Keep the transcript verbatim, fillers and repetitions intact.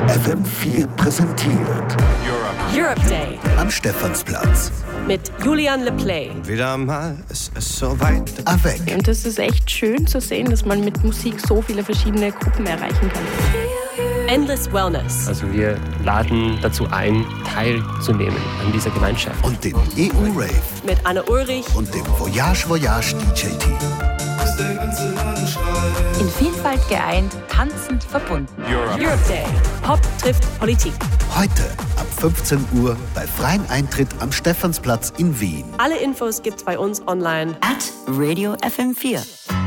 F M vier präsentiert Europe Day am Stephansplatz mit Julian Leplay. Wieder mal ist es soweit. Avec. Und das ist echt schön zu sehen, dass man mit Musik so viele verschiedene Gruppen erreichen kann. Endless Wellness. Also wir laden dazu ein, teilzunehmen an dieser Gemeinschaft. Und dem E U-Rave Mit Anne Ulrich und dem Voyage Voyage D J-Team. In Vielfalt geeint, tanzend verbunden. Europe Day. Pop trifft Politik. Heute ab fünfzehn Uhr bei freiem Eintritt am Stephansplatz in Wien. Alle Infos gibt's bei uns online. At Radio F M vier.